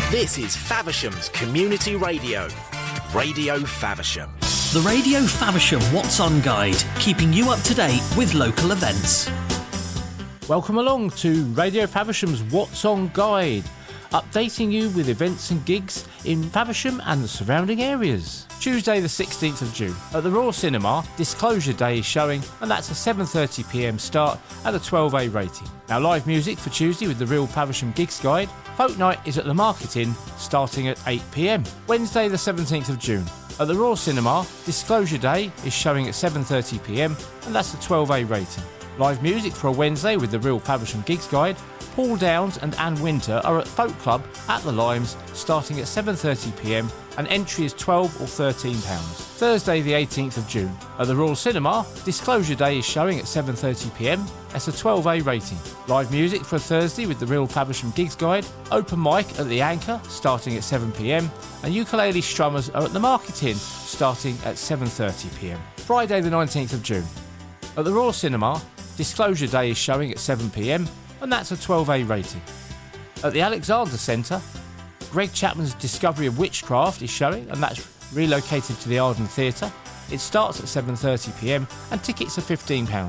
This is Faversham's Community Radio. Radio Faversham. The Radio Faversham What's On Guide, keeping you up to date with local events. Welcome along to Radio Faversham's What's On Guide, updating you with events and gigs in Faversham and the surrounding areas. Tuesday the 16th of June at the Royal Cinema, Disclosure Day is showing, and that's a 7:30pm start at a 12A rating. Now live music for Tuesday with the Real Faversham Gigs Guide. Folk Night is at the Market Inn starting at 8pm. Wednesday the 17th of June at the Royal Cinema, Disclosure Day is showing at 7:30pm, and that's a 12A rating. Live music for a Wednesday with the Real Faversham Gigs Guide. Paul Downs and Anne Winter are at Folk Club at the Limes starting at 7:30pm, and entry is £12 or £13. Thursday the 18th of June at the Royal Cinema, Disclosure Day is showing at 7:30pm. That's a 12A rating. Live music for a Thursday with the Real Faversham Gigs Guide. Open mic at the Anchor starting at 7pm, and ukulele strummers are at the Market Inn starting at 7:30pm. Friday the 19th of June at the Royal Cinema, Disclosure Day is showing at 7pm, and that's a 12A rating. At the Alexander Centre, Greg Chapman's Discovery of Witchcraft is showing, and that's relocated to the Arden Theatre. It starts at 7:30pm and tickets are £15.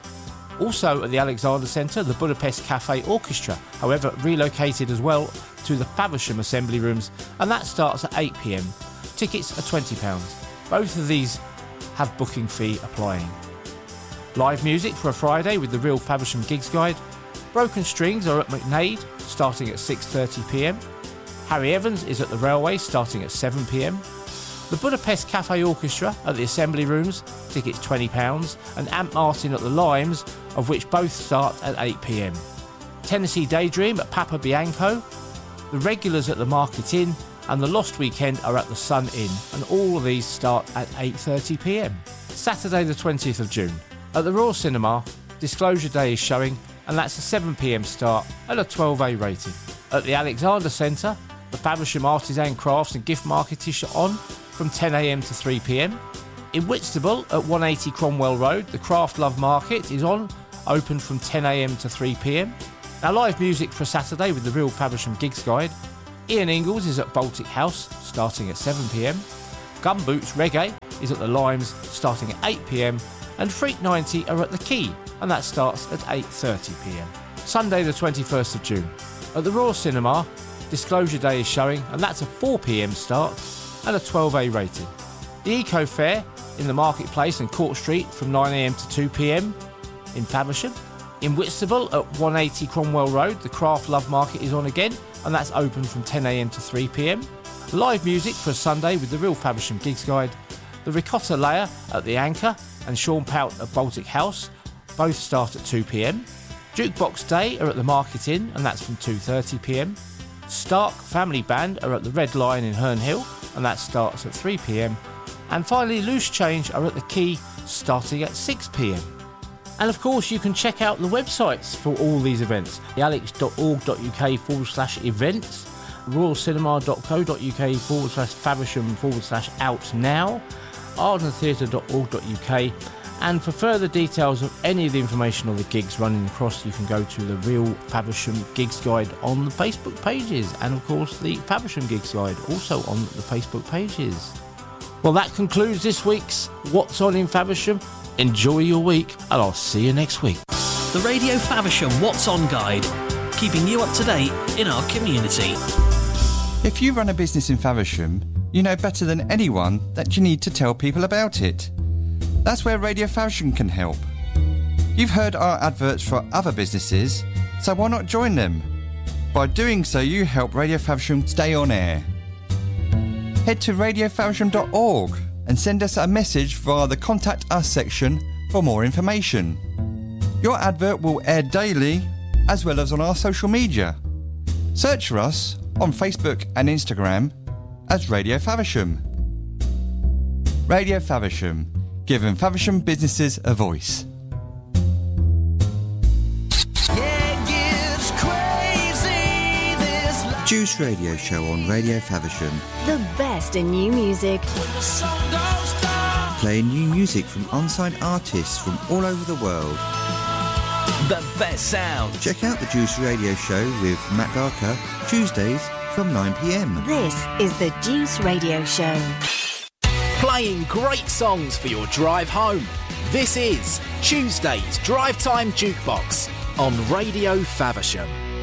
Also at the Alexander Centre, the Budapest Cafe Orchestra, however, relocated as well to the Faversham Assembly Rooms, and that starts at 8pm. Tickets are £20. Both of these have booking fee applying. Live music for a Friday with the Real Faversham Gigs Guide. Broken Strings are at McNaid starting at 6:30pm. Harry Evans is at the Railway starting at 7pm. The Budapest Cafe Orchestra at the Assembly Rooms, tickets £20, and Ant Martin at the Limes, of which both start at 8pm. Tennessee Daydream at Papa Bianco. The Regulars at the Market Inn, and the Lost Weekend are at the Sun Inn, and all of these start at 8:30pm. Saturday the 20th of June at the Royal Cinema, Disclosure Day is showing, and that's a 7pm start at a 12A rating. At the Alexander Centre, the Faversham Artisan Crafts and Gift Market is on from 10am to 3pm. In Whitstable at 180 Cromwell Road, the Craft Love Market is on, open from 10am to 3pm. Now live music for Saturday with the Real Faversham Gigs Guide. Ian Ingalls is at Baltic House starting at 7pm. Gumboots Reggae is at the Limes starting at 8pm, and Freak 90 are at the Quay, and that starts at 8:30pm. Sunday the 21st of June at the Royal Cinema, Disclosure Day is showing, and that's a 4pm start and a 12A rating. The Eco Fair in the Marketplace and Court Street from 9am to 2pm in Faversham. In Whitstable at 180 Cromwell Road, the Craft Love Market is on again, and that's open from 10am to 3pm. Live music for a Sunday with the Real Faversham Gigs Guide. The Ricotta Layer at the Anchor and Sean Pout at Baltic House both start at 2pm. Jukebox Day are at the Market Inn, and that's from 2:30pm. Stark Family Band are at the Red Lion in Herne Hill, and that starts at 3pm. And finally, Loose Change are at the Quay starting at 6pm. And of course, you can check out the websites for all these events: alex.org.uk/events, royalcinema.co.uk/Faversham/out now, ardentheatre.org.uk. And for further details of any of the information or the gigs running across, you can go to the Real Faversham Gigs Guide on the Facebook pages, and of course the Faversham Gigs Guide also on the Facebook pages. Well, that concludes this week's What's On in Faversham. Enjoy your week, and I'll see you next week. The Radio Faversham What's On Guide, keeping you up to date in our community. If you run a business in Faversham, you know better than anyone that you need to tell people about it. That's where Radio Faversham can help. You've heard our adverts for other businesses, so why not join them? By doing so, you help Radio Faversham stay on air. Head to radiofaversham.org and send us a message via the Contact Us section for more information. Your advert will air daily, as well as on our social media. Search for us on Facebook and Instagram as Radio Faversham. Radio Faversham, giving Faversham businesses a voice. Juice Radio Show on Radio Faversham. The best in new music. Playing new music from unsigned artists from all over the world. The best sound. Check out the Juice Radio Show with Matt Barker, Tuesdays from 9 p.m. This is the Juice Radio Show. Playing great songs for your drive home. This is Tuesday's Drive Time Jukebox on Radio Faversham.